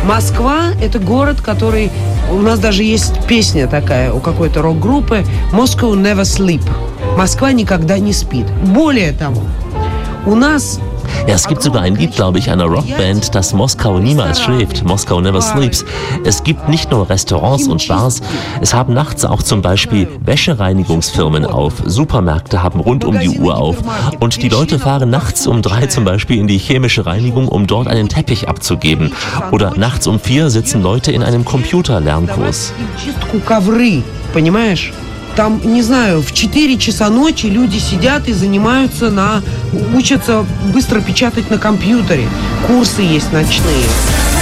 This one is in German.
Москва – это город, который... У нас даже есть песня такая у какой-то рок-группы «Moscow never sleep». Москва никогда не спит. Более того, у нас... Ja, es gibt sogar ein Lied, glaube ich, einer Rockband, das Moskau niemals schläft. Moskau never sleeps. Es gibt nicht nur Restaurants und Bars, es haben nachts auch zum Beispiel Wäschereinigungsfirmen auf. Supermärkte haben rund um die Uhr auf. Und die Leute fahren nachts um 3 zum Beispiel in die chemische Reinigung, um dort einen Teppich abzugeben. Oder nachts um 4 sitzen Leute in einem Computerlernkurs. Там, не знаю, в 4 часа ночи люди сидят и учатся быстро печатать на компьютере. Курсы есть ночные.